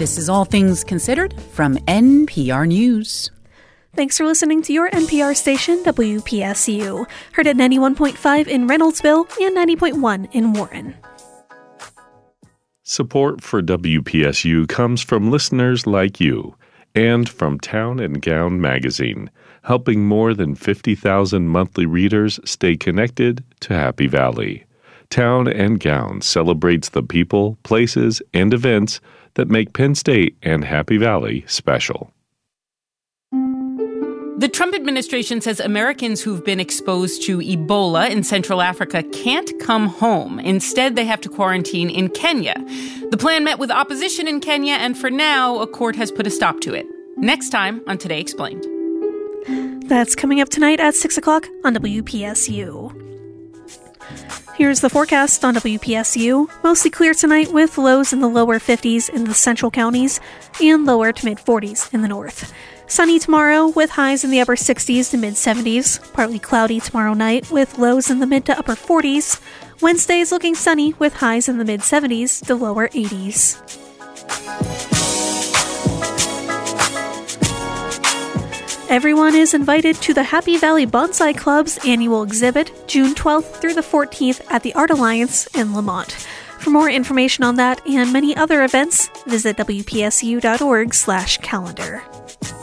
This is All Things Considered from NPR News. Thanks for listening to your NPR station, WPSU. Heard at 91.5 in Reynoldsville and 90.1 in Warren. Support for WPSU comes from listeners like you and from Town and Gown magazine, helping more than 50,000 monthly readers stay connected to Happy Valley. Town and Gown celebrates the people, places, and events that make Penn State and Happy Valley special. The Trump administration says Americans who've been exposed to Ebola in Central Africa can't come home. Instead, they have to quarantine in Kenya. The plan met with opposition in Kenya, and for now, a court has put a stop to it. Next time on Today Explained. That's coming up tonight at 6 o'clock on WPSU. Here's the forecast on WPSU. Mostly clear tonight with lows in the lower 50s in the central counties and lower to mid 40s in the north. Sunny tomorrow with highs in the upper 60s to mid 70s. Partly cloudy tomorrow night with lows in the mid to upper 40s. Wednesday is looking sunny with highs in the mid 70s to lower 80s. Everyone is invited to the Happy Valley Bonsai Club's annual exhibit, June 12th through the 14th at the Art Alliance in Lamont. For more information on that and many other events, visit WPSU.org/calendar.